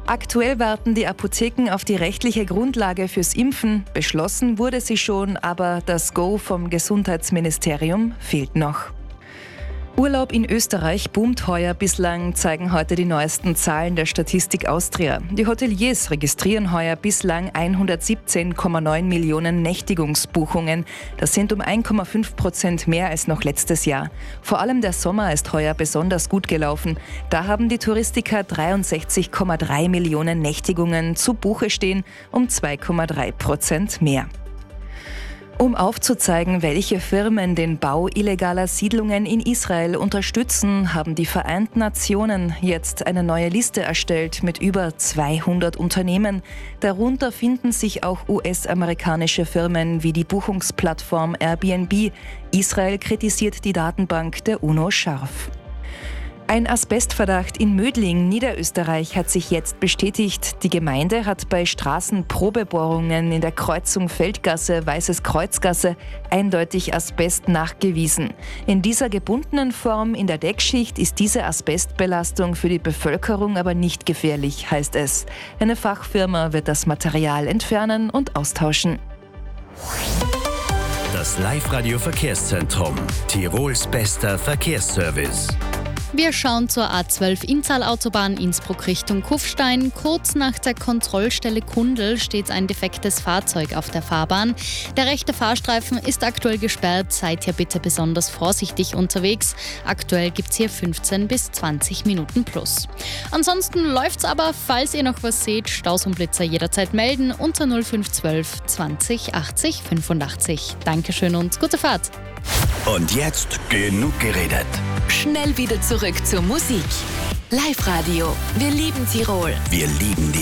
Aktuell warten die Apotheken auf die rechtliche Grundlage fürs Impfen. Beschlossen wurde sie schon, aber das Go vom Gesundheitsministerium fehlt noch. Urlaub in Österreich boomt heuer. Bislang zeigen heute die neuesten Zahlen der Statistik Austria. Die Hoteliers registrieren heuer bislang 117,9 Millionen Nächtigungsbuchungen. Das sind um 1,5% mehr als noch letztes Jahr. Vor allem der Sommer ist heuer besonders gut gelaufen. Da haben die Touristiker 63,3 Millionen Nächtigungen zu Buche stehen, um 2,3% mehr. Um aufzuzeigen, welche Firmen den Bau illegaler Siedlungen in Israel unterstützen, haben die Vereinten Nationen jetzt eine neue Liste erstellt mit über 200 Unternehmen. Darunter finden sich auch US-amerikanische Firmen wie die Buchungsplattform Airbnb. Israel kritisiert die Datenbank der UNO scharf. Ein Asbestverdacht in Mödling, Niederösterreich, hat sich jetzt bestätigt. Die Gemeinde hat bei Straßenprobebohrungen in der Kreuzung Feldgasse-Weißes Kreuzgasse eindeutig Asbest nachgewiesen. In dieser gebundenen Form in der Deckschicht ist diese Asbestbelastung für die Bevölkerung aber nicht gefährlich, heißt es. Eine Fachfirma wird das Material entfernen und austauschen. Das Live-Radio Verkehrszentrum, Tirols bester Verkehrsservice. Wir schauen zur A12 Inntal-Autobahn Innsbruck Richtung Kufstein. Kurz nach der Kontrollstelle Kundl steht ein defektes Fahrzeug auf der Fahrbahn. Der rechte Fahrstreifen ist aktuell gesperrt. Seid hier bitte besonders vorsichtig unterwegs. Aktuell gibt es hier 15 bis 20 Minuten plus. Ansonsten läuft's aber, falls ihr noch was seht, Staus und Blitzer jederzeit melden unter 0512 20 80 85. Dankeschön und gute Fahrt. Und jetzt genug geredet. Schnell wieder zurück zur Musik. Live-Radio. Wir lieben Tirol. Wir lieben die